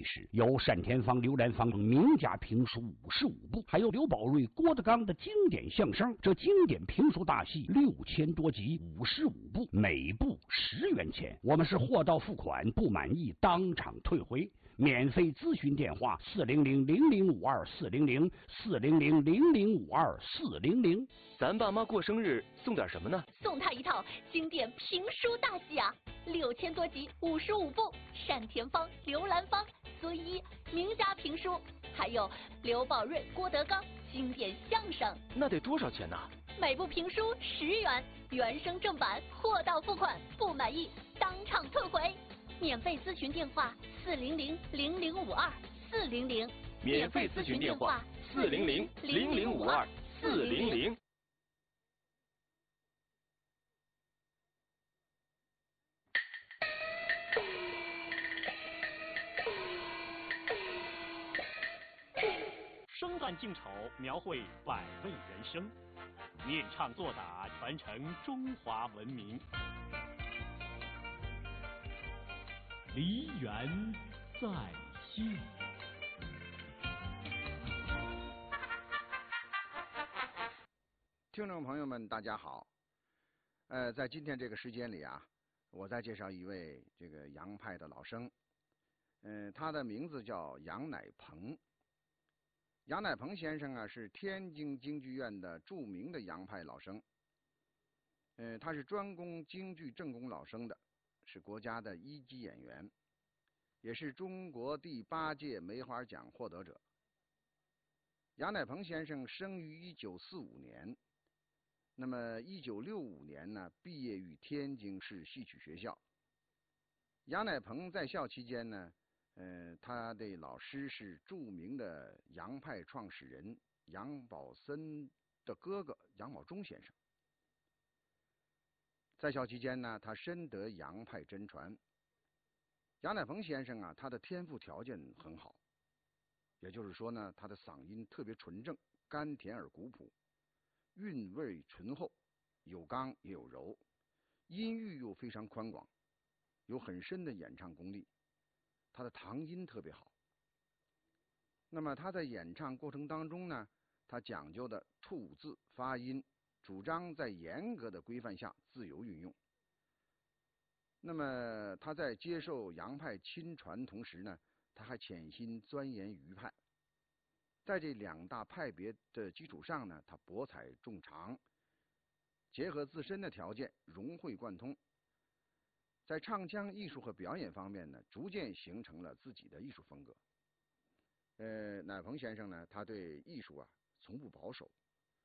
是有单田芳、刘兰芳名家评书55部，还有刘宝瑞、郭德纲的经典相声。这经典评书大戏6000多集，55部，每部10元钱。我们是货到付款，不满意当场退回。免费咨询电话400-0052-400，400-0052-400。 咱爸妈过生日送点什么呢？ 送他一套经典评书大戏啊，6000多集，55部，单田芳、刘兰芳、孙一名家评书，还有刘宝瑞、郭德纲经典相声。 那得多少钱呢？ 每部评书10元，原声正版，货到付款，不满意当场退回。免费咨询电话400-0052-400， 免费咨询电话400-0052-400。 生旦净丑，描绘百味人生，念唱作打，传承中华文明。梨园在线。 听众朋友们，大家好。在今天这个时间里啊，我再介绍一位这个杨派的老生。他的名字叫杨乃鹏。杨乃鹏先生啊，是天津京剧院的著名的杨派老生。他是专攻京剧正宫老生的，是国家的1级演员，也是中国第8届梅花奖获得者。杨乃鹏先生生于1945年，那么1965年呢，毕业于天津市戏曲学校。杨乃鹏在校期间呢，他的老师是著名的杨派创始人杨宝森的哥哥杨宝忠先生。在校期间呢，他深得杨派真传。杨乃鹏先生啊，他的天赋条件很好，也就是说呢，他的嗓音特别纯正，甘甜而古朴，韵味醇厚，有刚也有柔，音域又非常宽广，有很深的演唱功力。他的唐音特别好。那么他在演唱过程当中呢，他讲究的吐字发音，主张在严格的规范下自由运用。那么他在接受杨派亲传同时呢，他还潜心钻研余派。在这2大派别的基础上呢，他博采众长，结合自身的条件，融会贯通。在唱腔艺术和表演方面呢，逐渐形成了自己的艺术风格。乃鹏先生呢，他对艺术啊从不保守，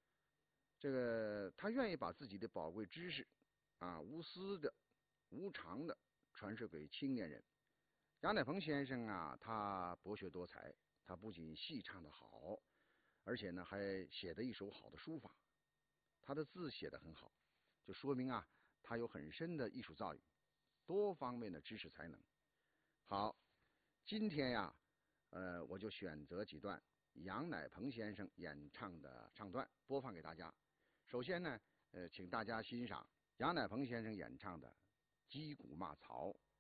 他愿意把自己的宝贵知识啊无私的、无偿的传授给青年人。杨乃鹏先生啊，他博学多才，他不仅戏唱得好，而且呢还写得一手好的书法，他的字写得很好，就说明啊他有很深的艺术造诣，多方面的知识才能。好，今天呀，我就选择几段杨乃鹏先生演唱的唱段播放给大家。首先呢，请大家欣赏杨乃鹏先生演唱的《击鼓骂曹》。